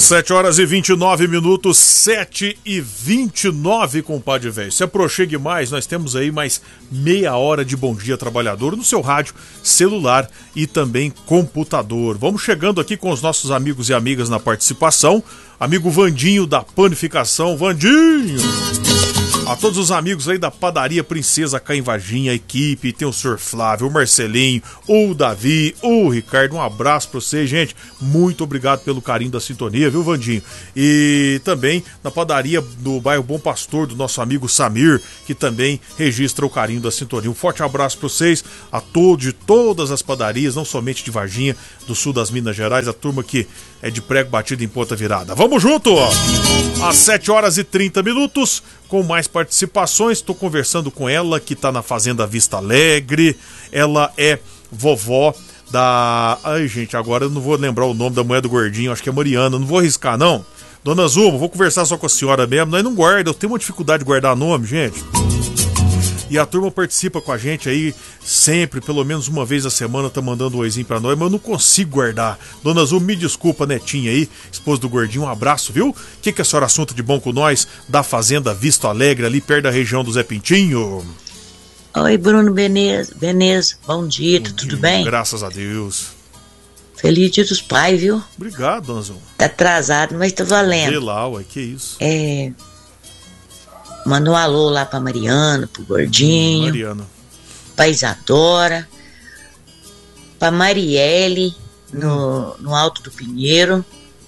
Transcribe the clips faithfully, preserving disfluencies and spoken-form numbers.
sete horas e vinte e nove minutos, sete e vinte e nove, compadre velho. Se aproxime mais, nós temos aí mais meia hora de Bom Dia Trabalhador no seu rádio, celular e também computador. Vamos chegando aqui com os nossos amigos e amigas na participação. Amigo Vandinho da Panificação. Vandinho! A todos os amigos aí da Padaria Princesa cá em Varginha, a equipe, tem o senhor Flávio, o Marcelinho, o Davi, o Ricardo, um abraço pra vocês, gente. Muito obrigado pelo carinho da sintonia, viu, Vandinho? E também na padaria do bairro Bom Pastor, do nosso amigo Samir, que também registra o carinho da sintonia. Um forte abraço pra vocês, a todos de todas as padarias, não somente de Varginha, do sul das Minas Gerais, a turma que é de prego batido em ponta virada. Vamos junto, ó! Às sete horas e trinta minutos, com mais participações, estou conversando com ela, que está na Fazenda Vista Alegre. Ela é vovó da... Ai, gente, agora eu não vou lembrar o nome da mulher do gordinho, acho que é Mariana, não vou arriscar, não. Dona Zuma, vou conversar só com a senhora mesmo, nós não guarda, eu tenho uma dificuldade de guardar nome, gente. E a turma participa com a gente aí sempre, pelo menos uma vez a semana, tá mandando um oizinho pra nós, mas eu não consigo guardar. Dona Azul, me desculpa, netinha aí, esposa do gordinho, um abraço, viu? O que, que a senhora assunta de bom com nós da Fazenda Vista Alegre, ali perto da região do Zé Pintinho? Oi, Bruno Benez, Benez, bom dia, bom tudo dia, bem? Graças a Deus. Feliz Dia dos Pais, viu? Obrigado, Dona Azul. Tá atrasado, mas tá valendo. Sei lá, ué, que isso? É... Manda um alô lá pra Mariana, pro Gordinho. Mariana. Pra Isadora. Pra Marielle, hum. no, no Alto do Pinheiro.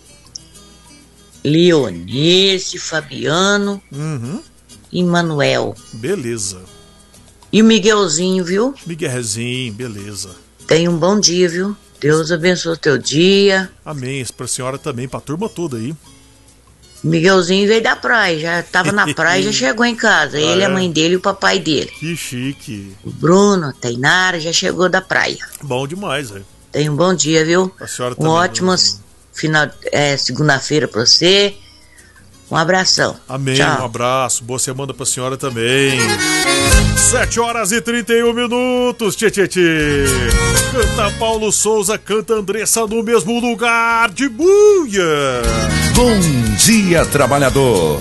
Leonice, Fabiano. Uhum. E Manuel. Beleza. E o Miguelzinho, viu? Miguelzinho, beleza. Tenha um bom dia, viu? Deus abençoe o teu dia. Amém. Isso pra senhora também, pra turma toda aí. Miguelzinho veio da praia, já tava na praia, já chegou em casa. Ah, ele, é? a mãe dele e o papai dele. Que chique. O Bruno, a Tainara, já chegou da praia. Bom demais, velho. Tenha um bom dia, viu? A senhora um ótimo final, é, segunda-feira pra você. Um abração. Amém, tchau. Um abraço. Boa semana pra senhora também. sete horas e trinta e um minutos, tchê, tchê, tchê. Canta Paulo Souza, canta Andressa no mesmo lugar de buia. Bom Dia Trabalhador.